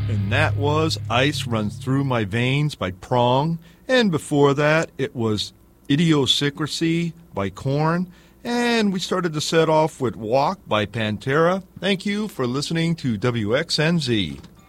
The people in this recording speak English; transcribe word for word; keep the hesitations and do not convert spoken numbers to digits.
And that was Ice Runs Through My Veins by Prong. And before that, it was Idiosyncrasy by Korn. And we started the set off with Walk by Pantera. Thank you for listening to W X N Z.